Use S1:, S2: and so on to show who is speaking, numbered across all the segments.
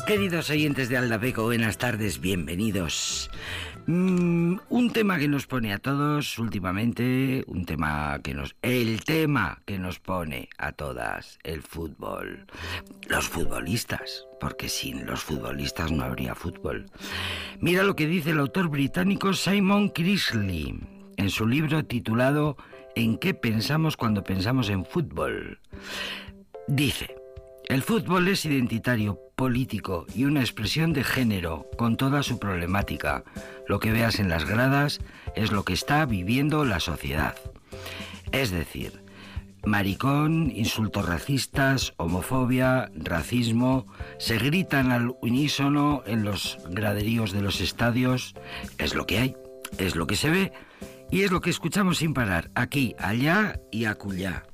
S1: Queridos oyentes de Aldapeco, buenas tardes, bienvenidos. Un tema que nos pone a todos últimamente, el tema que nos pone a todas, el fútbol. Los futbolistas, porque sin los futbolistas no habría fútbol. Mira lo que dice el autor británico Simon Chrisley en su libro titulado ¿En qué pensamos cuando pensamos en fútbol? Dice: el fútbol es identitario, político y una expresión de género con toda su problemática. Lo que veas en las gradas es lo que está viviendo la sociedad. Es decir, maricón, insultos racistas, homofobia, racismo, se gritan al unísono en los graderíos de los estadios. Es lo que hay, es lo que se ve y es lo que escuchamos sin parar, aquí, allá y acullá.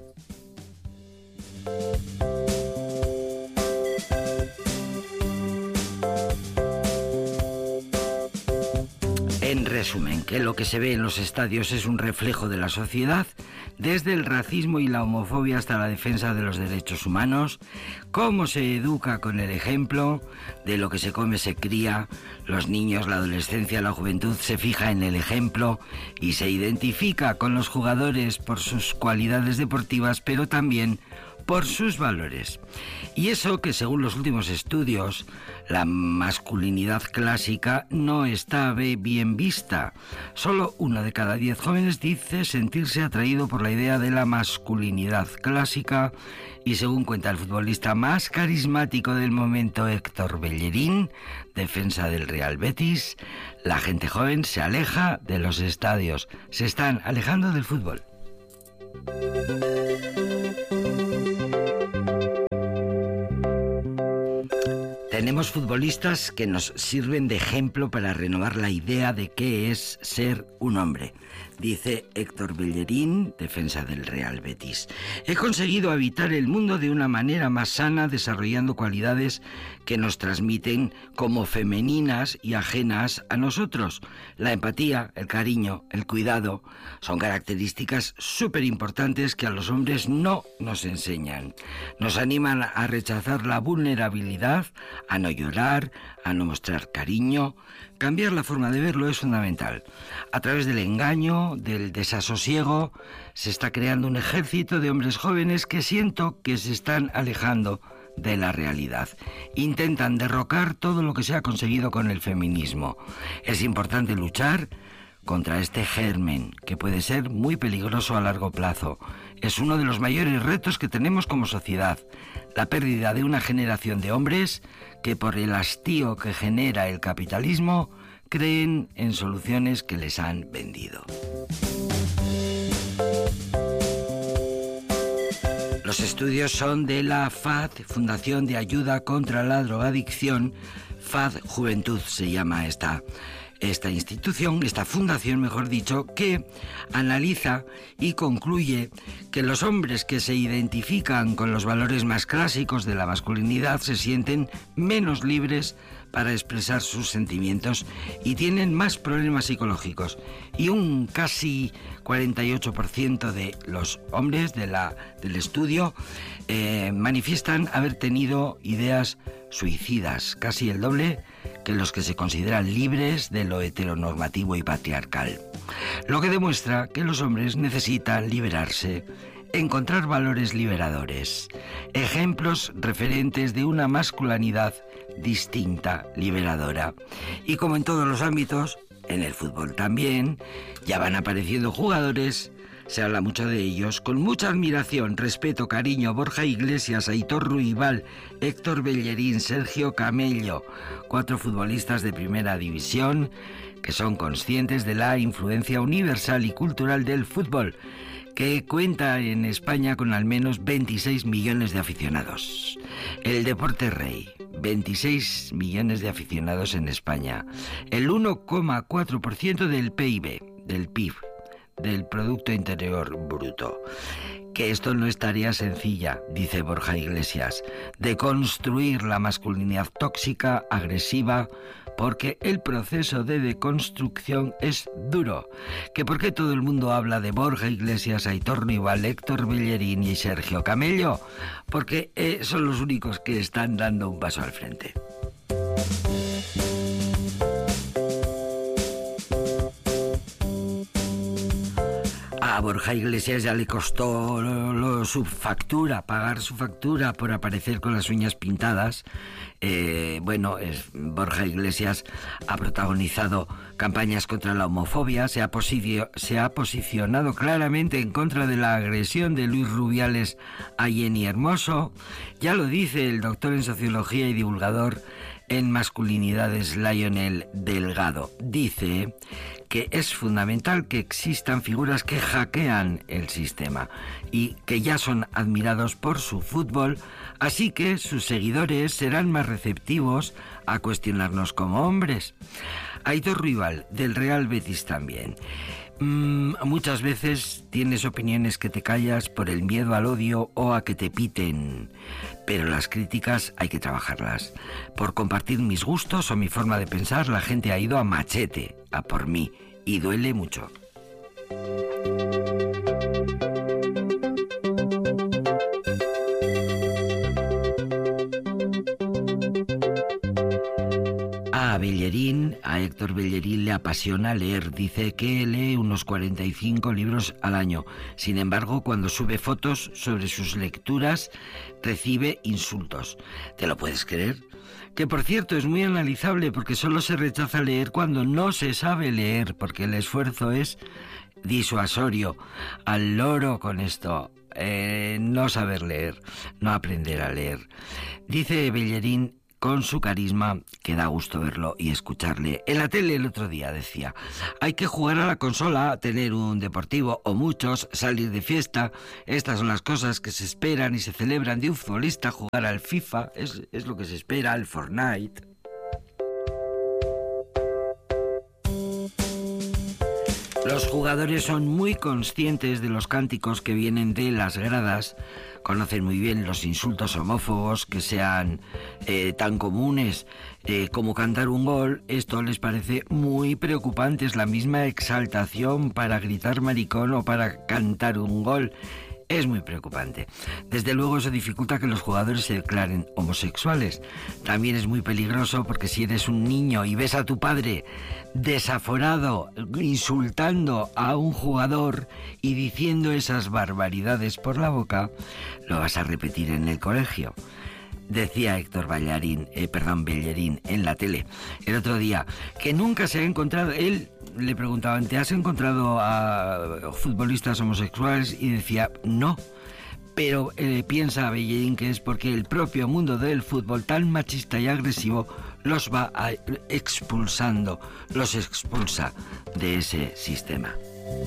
S1: En resumen, que lo que se ve en los estadios es un reflejo de la sociedad, desde el racismo y la homofobia hasta la defensa de los derechos humanos, cómo se educa con el ejemplo, de lo que se come se cría, los niños, la adolescencia, la juventud se fija en el ejemplo y se identifica con los jugadores por sus cualidades deportivas, pero también por sus valores. Y eso que según los últimos estudios, la masculinidad clásica no está bien vista. Solo 1 de cada 10 jóvenes dice sentirse atraído por la idea de la masculinidad clásica y según cuenta el futbolista más carismático del momento, Héctor Bellerín, defensa del Real Betis, la gente joven se aleja de los estadios, se están alejando del fútbol. Tenemos futbolistas que nos sirven de ejemplo para renovar la idea de qué es ser un hombre. Dice Héctor Bellerín, defensa del Real Betis: he conseguido habitar el mundo de una manera más sana, desarrollando cualidades que nos transmiten como femeninas y ajenas a nosotros. La empatía, el cariño, el cuidado son características súper importantes que a los hombres no nos enseñan. Nos animan a rechazar la vulnerabilidad, a no llorar, a no mostrar cariño. Cambiar la forma de verlo es fundamental. A través del engaño, del desasosiego, se está creando un ejército de hombres jóvenes que siento que se están alejando de la realidad. Intentan derrocar todo lo que se ha conseguido con el feminismo. Es importante luchar contra este germen, que puede ser muy peligroso a largo plazo. Es uno de los mayores retos que tenemos como sociedad, la pérdida de una generación de hombres que por el hastío que genera el capitalismo creen en soluciones que les han vendido. Los estudios son de la FAD, Fundación de Ayuda contra la Drogadicción. FAD Juventud se llama esta institución, esta fundación, mejor dicho, que analiza y concluye que los hombres que se identifican con los valores más clásicos de la masculinidad se sienten menos libres para expresar sus sentimientos y tienen más problemas psicológicos. Y un casi 48% de los hombres del estudio manifiestan haber tenido ideas suicidas, casi el doble que los que se consideran libres de lo heteronormativo y patriarcal. Lo que demuestra que los hombres necesitan liberarse, encontrar valores liberadores, ejemplos referentes de una masculinidad distinta, liberadora. Y como en todos los ámbitos, en el fútbol también, ya van apareciendo jugadores, se habla mucho de ellos, con mucha admiración, respeto, cariño: Borja Iglesias, Aitor Ruibal, Héctor Bellerín, Sergio Camello, 4 futbolistas de primera división que son conscientes de la influencia universal y cultural del fútbol, que cuenta en España con al menos 26 millones de aficionados. El deporte rey, 26 millones de aficionados en España, el 1,4% del PIB, del PIB, del Producto Interior Bruto. Que esto no es tarea sencilla, dice Borja Iglesias, de construir la masculinidad tóxica, agresiva, porque el proceso de deconstrucción es duro. ¿Que por qué todo el mundo habla de Borja Iglesias, Aitor Rival, Héctor Bellerín y Sergio Camello? Porque son los únicos que están dando un paso al frente. A Borja Iglesias ya le costó pagar su factura por aparecer con las uñas pintadas. Borja Iglesias ha protagonizado campañas contra la homofobia, se ha posicionado claramente en contra de la agresión de Luis Rubiales a Jenny Hermoso. Ya lo dice el doctor en sociología y divulgador en masculinidades Lionel Delgado. Dice que es fundamental que existan figuras que hackean el sistema y que ya son admirados por su fútbol, así que sus seguidores serán más receptivos a cuestionarnos como hombres. Aitor Rival, del Real Betis también. Muchas veces tienes opiniones que te callas por el miedo al odio o a que te piten, pero las críticas hay que trabajarlas. Por compartir mis gustos o mi forma de pensar, la gente ha ido a machete, a por mí, y duele mucho. A Héctor Bellerín le apasiona leer. Dice que lee unos 45 libros al año. Sin embargo, cuando sube fotos sobre sus lecturas, recibe insultos. ¿Te lo puedes creer? Que por cierto es muy analizable porque solo se rechaza leer cuando no se sabe leer, porque el esfuerzo es disuasorio. Al loro con esto. No saber leer, no aprender a leer. Dice Bellerín, con su carisma, que da gusto verlo y escucharle. En la tele el otro día decía, hay que jugar a la consola, tener un deportivo o muchos, salir de fiesta. Estas son las cosas que se esperan y se celebran de un futbolista. Jugar al FIFA es lo que se espera, al Fortnite. Los jugadores son muy conscientes de los cánticos que vienen de las gradas, conocen muy bien los insultos homófobos que sean tan comunes como cantar un gol. Esto les parece muy preocupante, es la misma exaltación para gritar maricón o para cantar un gol. Es muy preocupante. Desde luego eso dificulta que los jugadores se declaren homosexuales. También es muy peligroso porque si eres un niño y ves a tu padre desaforado, insultando a un jugador y diciendo esas barbaridades por la boca, lo vas a repetir en el colegio. Decía Héctor Bellerín en la tele el otro día que nunca se ha encontrado. Él le preguntaban, ¿te has encontrado a futbolistas homosexuales? Y decía, no. Pero piensa Bellerín que es porque el propio mundo del fútbol, tan machista y agresivo, los va expulsando, los expulsa de ese sistema.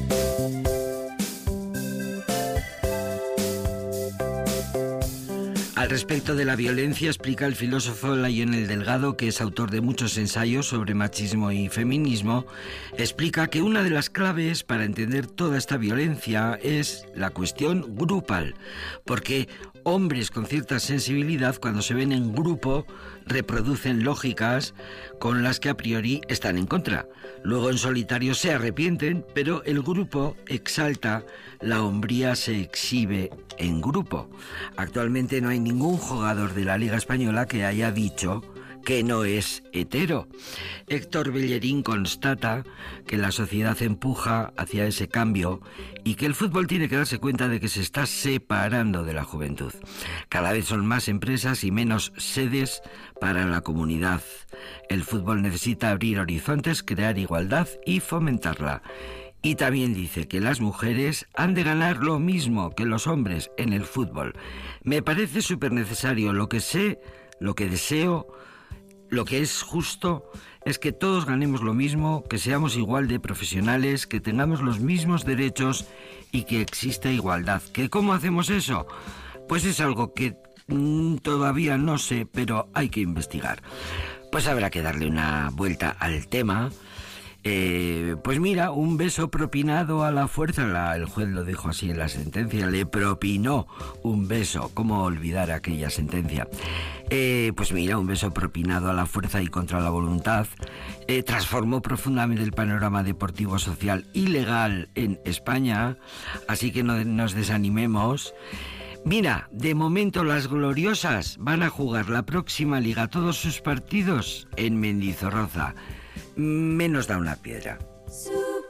S1: Al respecto de la violencia, explica el filósofo Lionel Delgado, que es autor de muchos ensayos sobre machismo y feminismo, explica que una de las claves para entender toda esta violencia es la cuestión grupal, porque hombres con cierta sensibilidad, cuando se ven en grupo, reproducen lógicas con las que a priori están en contra. Luego en solitario se arrepienten, pero el grupo exalta, la hombría se exhibe en grupo. Actualmente no hay ningún jugador de la Liga Española que haya dicho que no es hetero. Héctor Bellerín constata que la sociedad empuja hacia ese cambio y que el fútbol tiene que darse cuenta de que se está separando de la juventud. Cada vez son más empresas y menos sedes para la comunidad. El fútbol necesita abrir horizontes, crear igualdad y fomentarla. Y también dice que las mujeres han de ganar lo mismo que los hombres en el fútbol. Me parece súper necesario. Lo que sé, lo que deseo, lo que es justo es que todos ganemos lo mismo, que seamos igual de profesionales, que tengamos los mismos derechos y que exista igualdad. ¿Que cómo hacemos eso? Pues es algo que todavía no sé, pero hay que investigar. Pues habrá que darle una vuelta al tema. Pues mira, un beso propinado a la fuerza, el juez lo dijo así en la sentencia, le propinó un beso. ¿Cómo olvidar aquella sentencia? Pues mira, un beso propinado a la fuerza y contra la voluntad transformó profundamente el panorama deportivo, social y legal en España, así que no nos desanimemos. Mira, de momento las gloriosas van a jugar la próxima liga todos sus partidos en Mendizorroza. Menos da una piedra.